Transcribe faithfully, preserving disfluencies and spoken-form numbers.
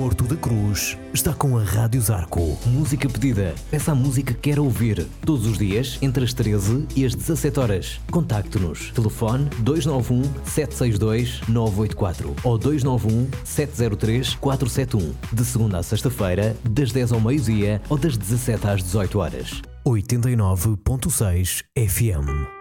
Porto da Cruz está com a Rádio Zarco. Música pedida. Peça a música que quer ouvir. Todos os dias, entre as treze e as dezassete horas. Contacte-nos. Telefone dois nove um, sete seis dois, nove oito quatro ou dois nove um, sete zero três, quatro sete um. De segunda a sexta-feira, das dez ao meio-dia ou das dezassete às dezoito horas. oitenta e nove ponto seis F M.